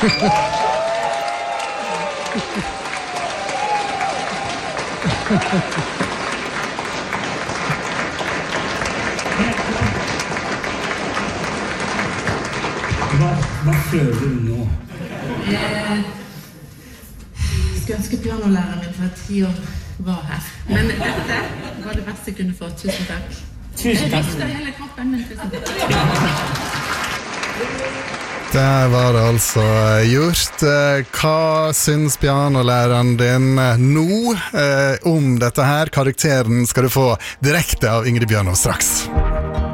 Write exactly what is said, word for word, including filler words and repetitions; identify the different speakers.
Speaker 1: Hva, hva føler du nå?
Speaker 2: Jeg skulle ønske pianolæreren min for ti år var her. Men dette var det beste jeg kunne få. Tusen takk.
Speaker 1: Tusen takk.
Speaker 2: Jeg rister hele kroppen min. Tusen takk.
Speaker 3: Der var det altså gjort. Hva syns pianolæreren din nå om dette her? Karakteren skal du få direkte av Ingrid Bjørnov straks.